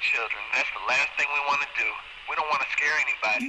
children. That's the last thing we want to do. We don't want to scare anybody.